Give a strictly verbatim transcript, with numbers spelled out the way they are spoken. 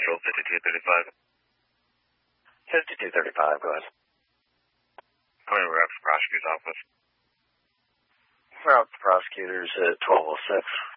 Central, fifty-two thirty-five. fifty-two thirty-five, go ahead. Coming over to the prosecutor's office. We're out the prosecutors at twelve oh six.